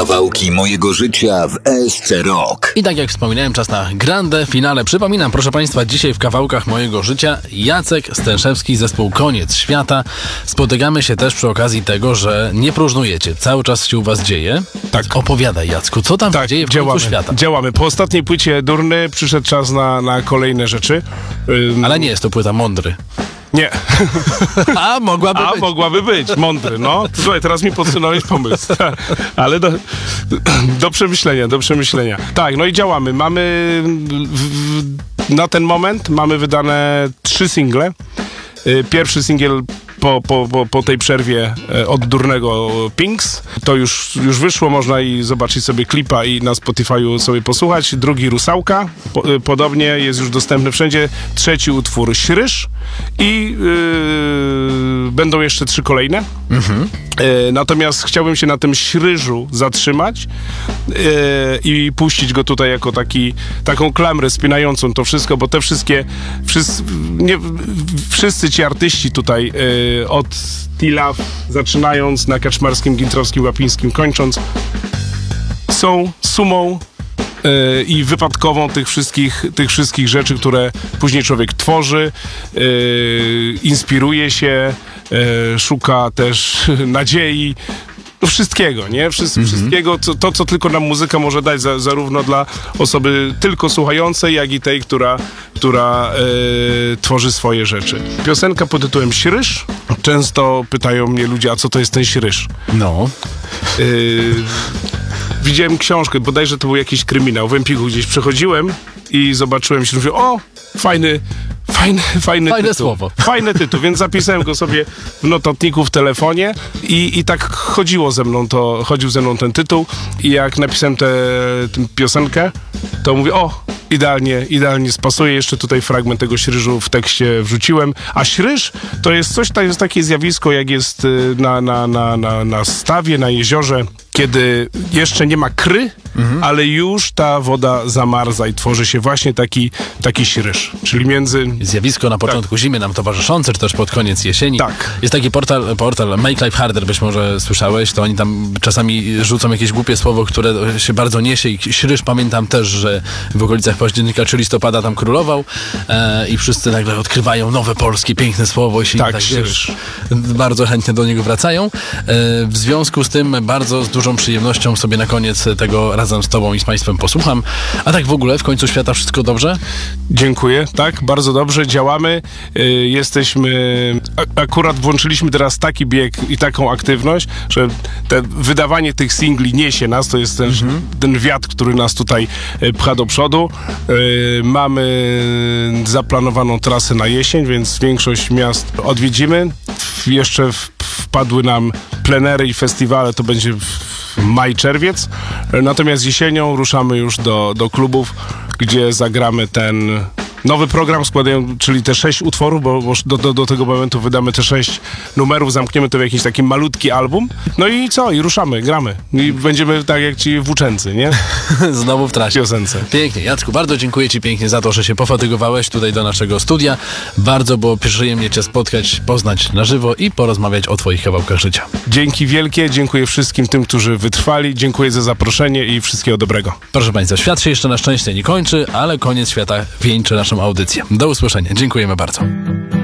Kawałki mojego życia w ESC Rock. I tak jak wspominałem, czas na grande finale. Przypominam, proszę Państwa, dzisiaj w Kawałkach mojego życia Jacek Stęszewski, zespół Koniec Świata. Spotykamy się też przy okazji tego, że nie próżnujecie. Cały czas się u Was dzieje. Tak. Opowiadaj, Jacku, co tam się dzieje w końcu świata? Działamy. Po ostatniej płycie Durny przyszedł czas na kolejne rzeczy. Ale nie jest to płyta Mądry. Nie. A mogłaby być. Mądry, no. Słuchaj, teraz mi podsunąłeś pomysł. Ale do przemyślenia. Tak, no i działamy. Mamy na ten moment mamy wydane 3 single. Pierwszy singiel po tej przerwie od Durnego, Pinks. To już wyszło, można i zobaczyć sobie klipa i na Spotify'u sobie posłuchać. Drugi Rusałka, podobnie jest już dostępny wszędzie. Trzeci utwór Śryż i będą jeszcze 3 kolejne. Natomiast chciałbym się na tym Śryżu zatrzymać i puścić go tutaj jako taką klamrę spinającą to wszystko, bo te wszyscy ci artyści tutaj od T-Love zaczynając, na Kaczmarskim, Gintrowskim, Łapińskim kończąc, są sumą i wypadkową tych wszystkich rzeczy, które później człowiek tworzy, inspiruje się, szuka też nadziei. Wszystkiego, nie? Wszystkiego, co tylko nam muzyka może dać, zarówno dla osoby tylko słuchającej, jak i tej, która tworzy swoje rzeczy. Piosenka pod tytułem Śryż. Często pytają mnie ludzie, a co to jest ten śryż? No. Widziałem książkę, bodajże to był jakiś kryminał. W Empiku gdzieś przechodziłem i zobaczyłem się, mówię, o, fajny tytuł. Słowo. Fajny tytuł, więc zapisałem go sobie w notatniku w telefonie i tak chodził ze mną ten tytuł i jak napisałem tę piosenkę, to mówię, o, idealnie spasuje. Jeszcze tutaj fragment tego śryżu w tekście wrzuciłem. A śryż to jest coś, to jest takie zjawisko, jak jest na stawie, na jeziorze, kiedy jeszcze nie ma kry, ale już ta woda zamarza i tworzy się właśnie taki śryż. Czyli zjawisko na początku zimy nam towarzyszące, czy też pod koniec jesieni. Tak. Jest taki portal Make Life Harder, być może słyszałeś, to oni tam czasami rzucą jakieś głupie słowo, które się bardzo niesie i śryż, pamiętam też, że w okolicach października czy listopada tam królował i wszyscy nagle odkrywają nowe polskie, piękne słowo i tak wiesz, bardzo chętnie do niego wracają. W związku z tym bardzo z dużą przyjemnością sobie na koniec tego razem z Tobą i z Państwem posłucham. A tak w ogóle w końcu świata wszystko dobrze? Dziękuję. Tak, bardzo dobrze. Działamy. Akurat włączyliśmy teraz taki bieg i taką aktywność, że wydawanie tych singli niesie nas. To jest ten wiatr, który nas tutaj pcha do przodu. Mamy zaplanowaną trasę na jesień, więc większość miast odwiedzimy. Jeszcze wpadły nam plenery i festiwale, to będzie maj, czerwiec. Natomiast jesienią ruszamy już do klubów, gdzie zagramy ten nowy program, czyli te 6 utworów, bo do tego momentu wydamy te 6 numerów, zamkniemy to w jakiś taki malutki album. No i co? I ruszamy, gramy. I będziemy tak jak ci włóczęcy, nie? Znowu w trasie. Piosence. Pięknie. Jacku, bardzo dziękuję Ci pięknie za to, że się pofatygowałeś tutaj do naszego studia. Bardzo było przyjemnie Cię spotkać, poznać na żywo i porozmawiać o Twoich kawałkach życia. Dzięki wielkie, dziękuję wszystkim tym, którzy wytrwali, dziękuję za zaproszenie i wszystkiego dobrego. Proszę Państwa, świat się jeszcze na szczęście nie kończy, ale koniec świata wieńczy naszą audycję. Do usłyszenia. Dziękujemy bardzo.